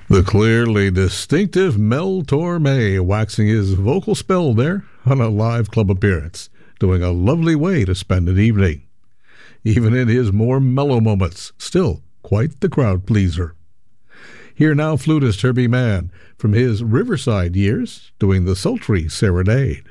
The clearly distinctive Mel Torme waxing his vocal spell there on a live club appearance, doing a lovely way to spend an evening. Even in his more mellow moments, still quite the crowd pleaser. Here now flutist Herbie Mann from his Riverside years doing the sultry serenade.